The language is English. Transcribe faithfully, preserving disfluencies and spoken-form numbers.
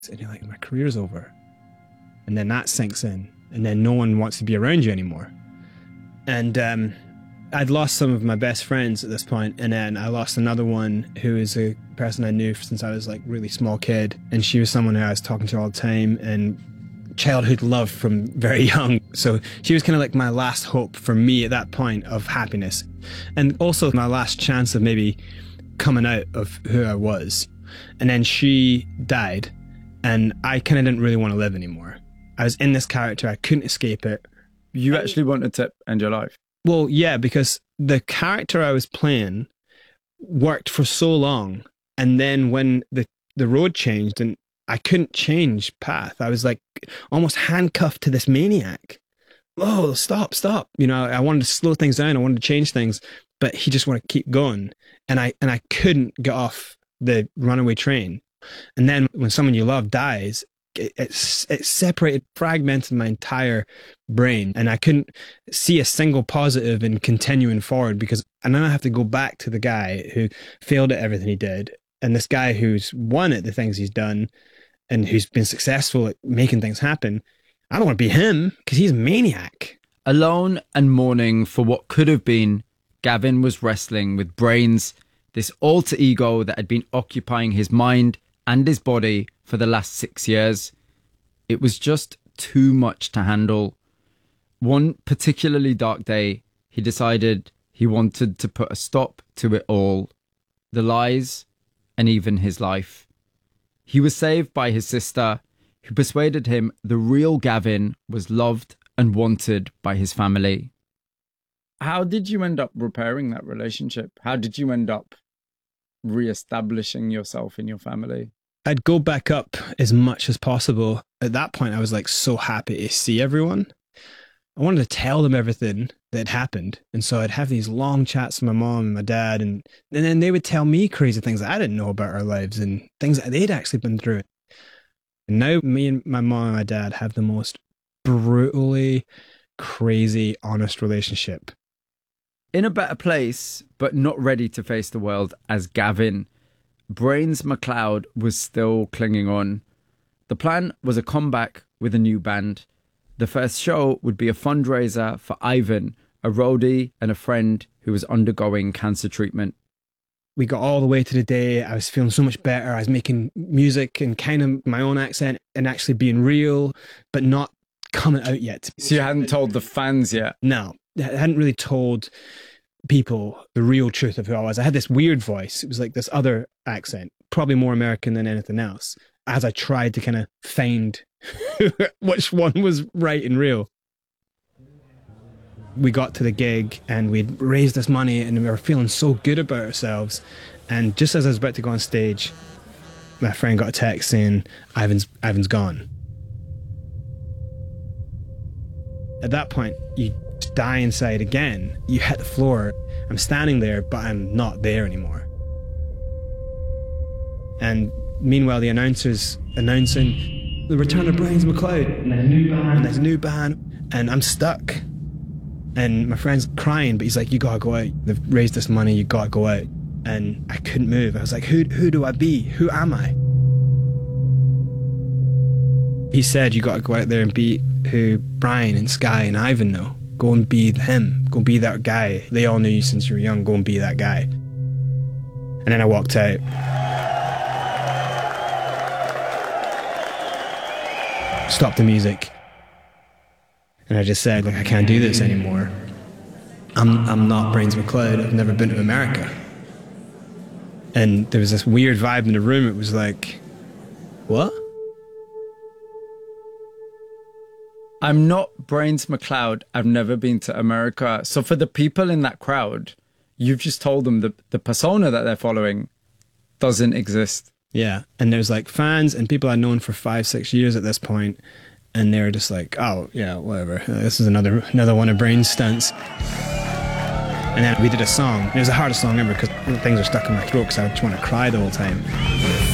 And you're like, my career's over. And then that sinks in. And then no one wants to be around you anymore. And um, I'd lost some of my best friends at this point. And then I lost another one who is a person I knew since I was like really small kid. And she was someone who I was talking to all the time and childhood love from very young. So she was kind of like my last hope for me at that point of happiness. And also my last chance of maybe coming out of who I was. And then she died. And I kind of didn't really want to live anymore. I was in this character. I couldn't escape it. You actually wanted to end your life? Well, yeah, because the character I was playing worked for so long. And then when the, the road changed and I couldn't change path, I was like almost handcuffed to this maniac. Oh, stop, stop. You know, I wanted to slow things down. I wanted to change things, but he just wanted to keep going. And I, and I couldn't get off the runaway train. And then when someone you love dies, it, it's it separated, fragmented my entire brain. And I couldn't see a single positive in continuing forward because and then I have to go back to the guy who failed at everything he did. And this guy who's won at the things he's done and who's been successful at making things happen. I don't want to be him because he's a maniac. Alone and mourning for what could have been, Gavin was wrestling with Brains, this alter ego that had been occupying his mind and his body for the last six years. It was just too much to handle. One particularly dark day, he decided he wanted to put a stop to it all. The lies, and even his life. He was saved by his sister, who persuaded him the real Gavin was loved and wanted by his family. How did you end up repairing that relationship? How did you end up re-establishing yourself in your family? I'd go back up as much as possible. At that point, I was like so happy to see everyone. I wanted to tell them everything that had happened. And so I'd have these long chats with my mom and my dad. And, and then they would tell me crazy things that I didn't know about our lives and things that they'd actually been through. And now me and my mom and my dad have the most brutally crazy, honest relationship. In a better place, but not ready to face the world as Gavin, Brains McLeod was still clinging on. The plan was a comeback with a new band. The first show would be a fundraiser for Ivan, a roadie and a friend who was undergoing cancer treatment. We got all the way to the day. I was feeling so much better. I was making music in kind of my own accent and actually being real, but not coming out yet. So you hadn't told the fans yet? No, I hadn't really told people the real truth of who I was. I had this weird voice. It was like this other accent, probably more American than anything else, as I tried to kind of find which one was right and real. We got to the gig and we'd raised this money and we were feeling so good about ourselves. And just as I was about to go on stage, my friend got a text saying, Ivan's, Ivan's gone. At that point, you die inside again. You hit the floor. I'm standing there, but I'm not there anymore. And meanwhile, the announcer's announcing the return of Brains McLeod. And there's a new band. And there's a new band. And I'm stuck. And my friend's crying, but he's like, you gotta go out. They've raised this money, you gotta go out. And I couldn't move. I was like, who, who do I be? Who am I? He said, you gotta go out there and be who Brian and Sky and Ivan know. Go and be him. Go and be that guy. They all knew you since you were young. Go and be that guy. And then I walked out. Stopped the music. And I just said, like, I can't do this anymore. I'm I'm not Brains McLeod. I've never been to America. And there was this weird vibe in the room. It was like, what? I'm not Brains McLeod. I've never been to America. So for the people in that crowd, you've just told them that the persona that they're following doesn't exist. Yeah. And there's like fans and people I've known for five, six years at this point. And they're just like, oh, yeah, whatever. This is another another one of Brains' stunts. And then we did a song. It was the hardest song ever because things are stuck in my throat because I just want to cry the whole time.